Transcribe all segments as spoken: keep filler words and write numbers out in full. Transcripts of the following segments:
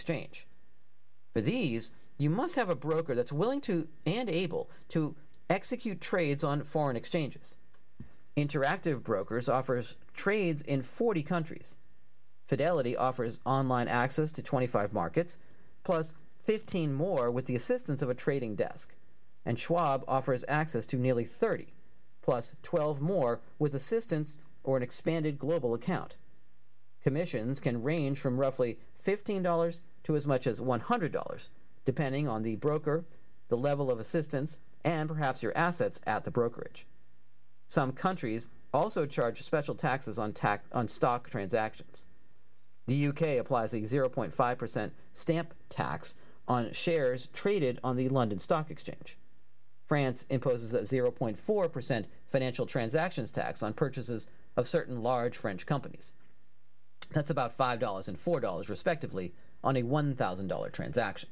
exchange. For these, you must have a broker that's willing to and able to execute trades on foreign exchanges. Interactive Brokers offers trades in forty countries. Fidelity offers online access to twenty-five markets, plus fifteen more with the assistance of a trading desk. And Schwab offers access to nearly thirty, plus twelve more with assistance or an expanded global account. Commissions can range from roughly fifteen dollars to as much as one hundred dollars, depending on the broker, the level of assistance, and perhaps your assets at the brokerage. Some countries also charge special taxes on, tax, on stock transactions. The U K applies a zero point five percent stamp tax on shares traded on the London Stock Exchange. France imposes a zero point four percent financial transactions tax on purchases of certain large French companies. That's about five dollars and four dollars respectively on a one thousand dollars transaction.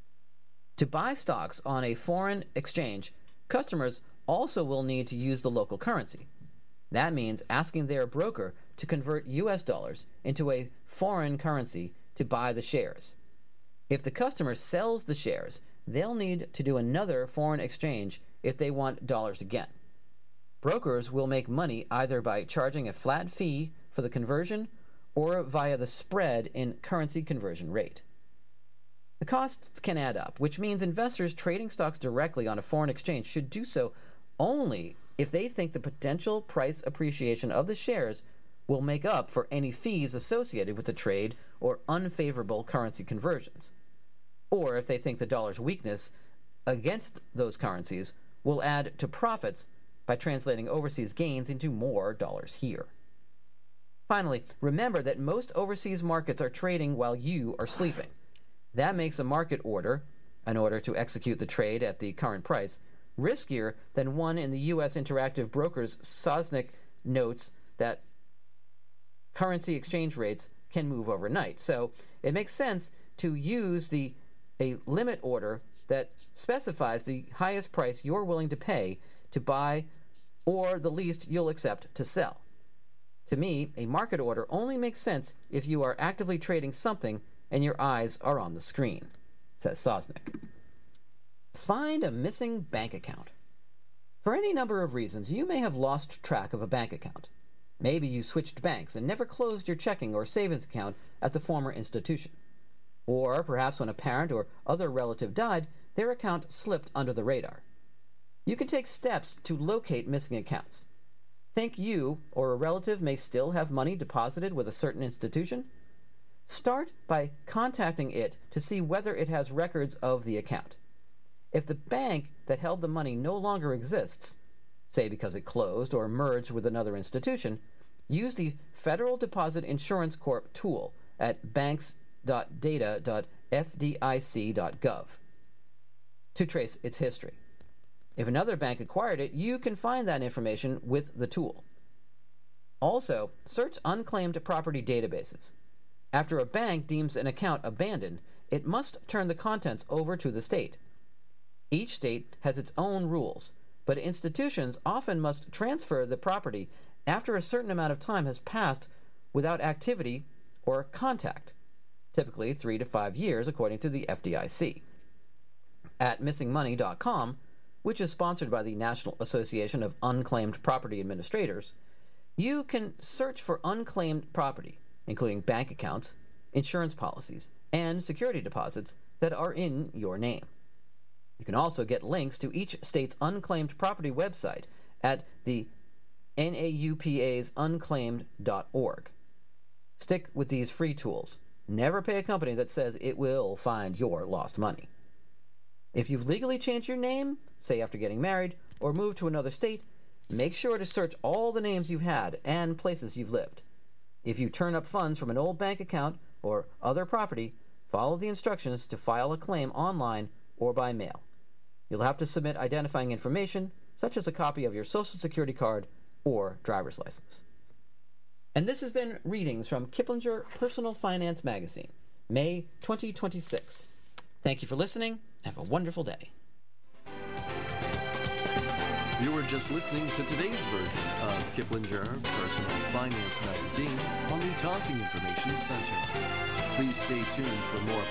To buy stocks on a foreign exchange, customers also will need to use the local currency. That means asking their broker to convert U S dollars into a foreign currency to buy the shares. If the customer sells the shares, they'll need to do another foreign exchange if they want dollars again. Brokers will make money either by charging a flat fee for the conversion or via the spread in currency conversion rate. The costs can add up, which means investors trading stocks directly on a foreign exchange should do so only if they think the potential price appreciation of the shares will make up for any fees associated with the trade or unfavorable currency conversions, or if they think the dollar's weakness against those currencies will add to profits by translating overseas gains into more dollars here. Finally, remember that most overseas markets are trading while you are sleeping. That makes a market order, an order to execute the trade at the current price, riskier than one in the U S Interactive Brokers. Sosnick notes that currency exchange rates can move overnight. So it makes sense to use the a limit order that specifies the highest price you're willing to pay to buy or the least you'll accept to sell. To me, a market order only makes sense if you are actively trading something and your eyes are on the screen, says Sosnick. Find a missing bank account. For any number of reasons, you may have lost track of a bank account. Maybe you switched banks and never closed your checking or savings account at the former institution. Or perhaps when a parent or other relative died, their account slipped under the radar. You can take steps to locate missing accounts. Think you or a relative may still have money deposited with a certain institution? Start by contacting it to see whether it has records of the account. If the bank that held the money no longer exists, say because it closed or merged with another institution, use the Federal Deposit Insurance Corp tool at banks dot data dot f d i c dot gov to trace its history. If another bank acquired it, you can find that information with the tool. Also, search unclaimed property databases. After a bank deems an account abandoned, it must turn the contents over to the state. Each state has its own rules, but institutions often must transfer the property after a certain amount of time has passed without activity or contact, typically three to five years according to the F D I C. At missing money dot com, which is sponsored by the National Association of Unclaimed Property Administrators, you can search for unclaimed property, including bank accounts, insurance policies, and security deposits that are in your name. You can also get links to each state's unclaimed property website at the N A U P A's unclaimed dot org. Stick with these free tools. Never pay a company that says it will find your lost money. If you've legally changed your name, say after getting married, or moved to another state, make sure to search all the names you've had and places you've lived. If you turn up funds from an old bank account or other property, follow the instructions to file a claim online or by mail. You'll have to submit identifying information, such as a copy of your Social Security card or driver's license. And this has been readings from Kiplinger Personal Finance Magazine, May twenty twenty-six. Thank you for listening. Have a wonderful day. You were just listening to today's version of Kiplinger Personal Finance Magazine on the Talking Information Center. Please stay tuned for more